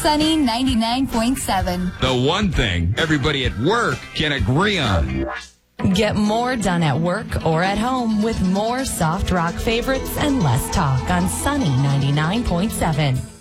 Sunny 99.7. The one thing everybody at work can agree on. Get more done at work or at home with more soft rock favorites and less talk on Sunny 99.7.